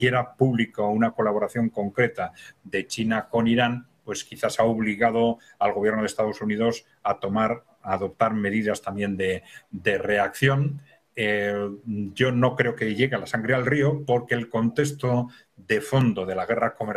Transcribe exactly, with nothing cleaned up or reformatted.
hiciera público una colaboración concreta de China con Irán, pues quizás ha obligado al gobierno de Estados Unidos a tomar, a adoptar medidas también de, de reacción. Eh, yo no creo que llegue a la sangre al río porque el contexto de fondo de la guerra comercial